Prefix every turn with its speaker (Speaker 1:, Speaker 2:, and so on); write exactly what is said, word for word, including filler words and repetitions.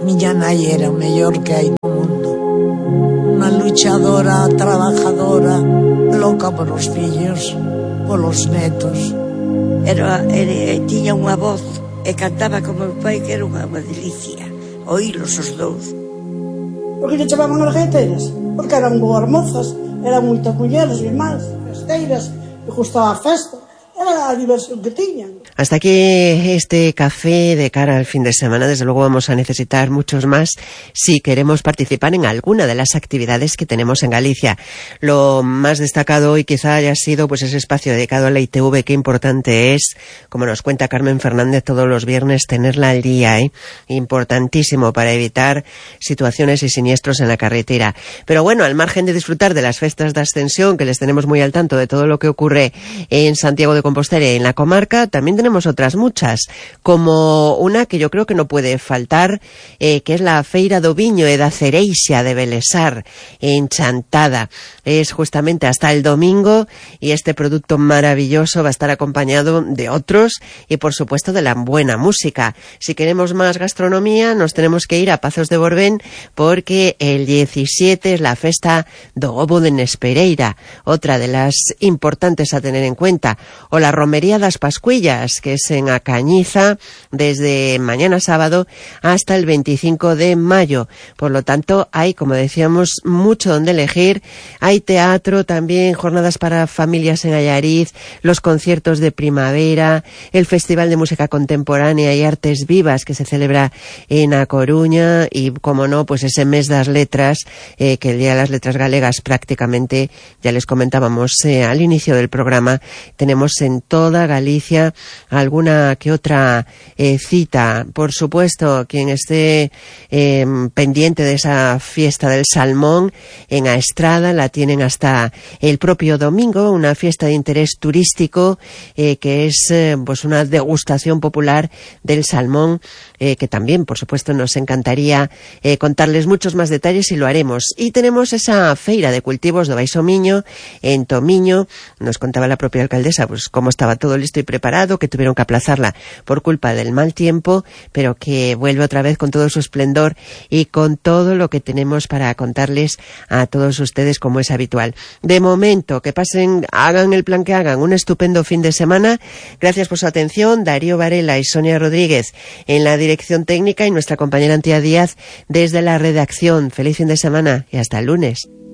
Speaker 1: miña nai era o mellor que hai no mundo. Unha luchadora, trabajadora, loca polos fillos, polos netos.
Speaker 2: Era, era, tiña unha voz e cantaba como meu pai, que era unha, unha delicia oílos os dous.
Speaker 3: Por que lle chamaban as gaiteiras? Porque eran boas mozas, eran moitas mulleres, irmás, festeiras, que gustaba a festa. Era a diversión que tiñan.
Speaker 4: Hasta aquí este café de cara al fin de semana. Desde luego vamos a necesitar muchos más si queremos participar en alguna de las actividades que tenemos en Galicia. Lo más destacado hoy quizá haya sido pues ese espacio dedicado a la I T V. Qué importante es, como nos cuenta Carmen Fernández todos los viernes, tenerla al día, ¿eh? Importantísimo para evitar situaciones y siniestros en la carretera. Pero bueno, al margen de disfrutar de las festas de Ascensión, que les tenemos muy al tanto de todo lo que ocurre en Santiago de Compostela y en la comarca, también tenemos otras muchas, como una que yo creo que no puede faltar, eh, que es la Feira do Viño e da Cereixa de Belesar, en Chantada. Es justamente hasta el domingo y este producto maravilloso va a estar acompañado de otros y por supuesto de la buena música. Si queremos más gastronomía nos tenemos que ir a Pazos de Borbén, porque el diecisiete es la festa do Ovo de Nespereira, otra de las importantes a tener en cuenta. O la Romería das Pascuillas, que es en A Cañiza, desde mañana sábado hasta el veinticinco de mayo. Por lo tanto, hay, como decíamos, mucho donde elegir. Hay teatro también, jornadas para familias en Allariz, los conciertos de primavera, el Festival de Música Contemporánea y Artes Vivas que se celebra en A Coruña y, como no, pues ese mes das letras, eh, que el Día de las Letras Galegas prácticamente, ya les comentábamos eh, al inicio del programa, tenemos en toda Galicia alguna que otra eh, cita. Por supuesto, quien esté eh, pendiente de esa fiesta del salmón en Aestrada la tienen hasta el propio domingo, una fiesta de interés turístico eh, que es eh, pues una degustación popular del salmón, eh, que también, por supuesto, nos encantaría eh, contarles muchos más detalles y lo haremos. Y tenemos esa feira de cultivos de Baixo Miño en Tomiño. Nos contaba la propia alcaldesa pues cómo estaba todo listo y preparado, que tuvieron que aplazarla por culpa del mal tiempo, pero que vuelve otra vez con todo su esplendor y con todo lo que tenemos para contarles a todos ustedes como es habitual. De momento, que pasen, hagan el plan que hagan, un estupendo fin de semana. Gracias por su atención. Darío Varela y Sonia Rodríguez en la dirección técnica y nuestra compañera Antía Díaz desde la redacción. Feliz fin de semana y hasta el lunes.